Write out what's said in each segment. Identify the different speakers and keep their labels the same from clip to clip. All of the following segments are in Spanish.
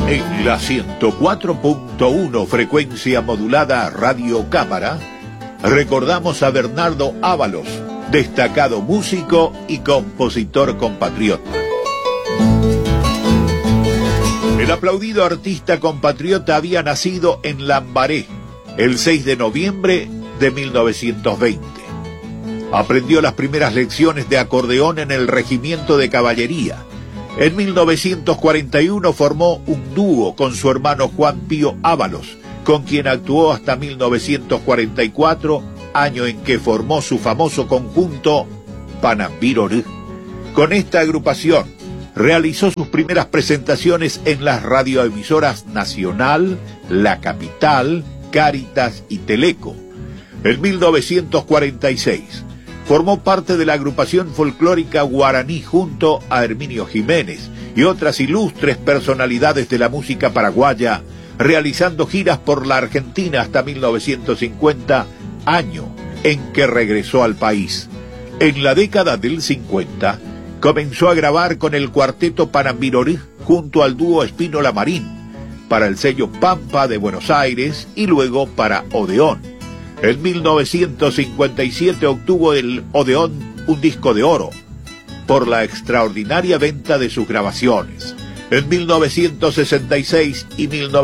Speaker 1: En la 104.1 frecuencia modulada Radio Cámara, recordamos a Bernardo Ávalos, destacado músico y compositor compatriota. El aplaudido artista compatriota había nacido en Lambaré el 6 de noviembre de 1920. Aprendió las primeras lecciones de acordeón en el regimiento de caballería. En 1941 formó un dúo con su hermano Juan Pío Ávalos, con quien actuó hasta 1944, año en que formó su famoso conjunto Panambirorú. Con esta agrupación realizó sus primeras presentaciones en las radioemisoras Nacional, La Capital, Cáritas y Teleco. En 1946 formó parte de la agrupación folclórica Guaraní junto a Herminio Jiménez y otras ilustres personalidades de la música paraguaya, realizando giras por la Argentina hasta 1950, año en que regresó al país. En la década del 50 comenzó a grabar con el cuarteto Panambirorú junto al dúo Espínola Marín, para el sello Pampa de Buenos Aires y luego para Odeón. En 1957 obtuvo el Odeón un disco de oro por la extraordinaria venta de sus grabaciones. En 1966 y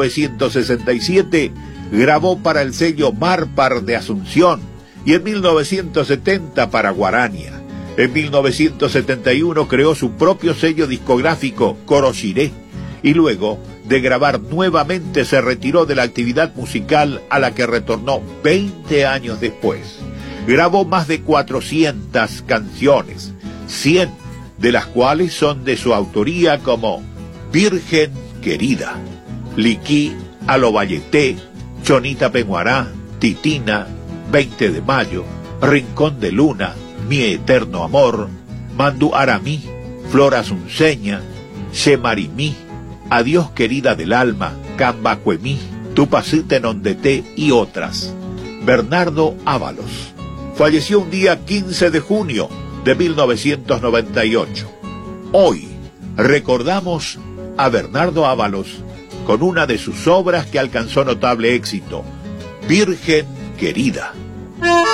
Speaker 1: 1967 grabó para el sello Marpar de Asunción y en 1970 para Guarania. En 1971 creó su propio sello discográfico, Corochiré, y luego de grabar nuevamente se retiró de la actividad musical, a la que retornó 20 años después. Grabó más de 400 canciones, 100 de las cuales son de su autoría, como Virgen Querida, Liquí a lo Valleté, Chonita Peguará, Titina, 20 de Mayo, Rincón de Luna, Mi Eterno Amor, Mandu Aramí, Flor Asunceña, Shemarimí, Adiós Querida del Alma, Cambacuemí, Tupacite Nondete y otras. Bernardo Ávalos falleció un día 15 de junio de 1998. Hoy recordamos a Bernardo Ávalos con una de sus obras que alcanzó notable éxito, Virgen Querida.